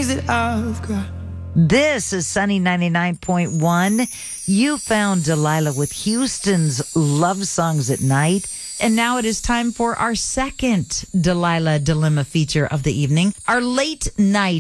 that I've got. This is Sunny 99.1. You found Delilah with Houston's Love Songs at Night. And now it is time for our second Delilah Dilemma feature of the evening, our late night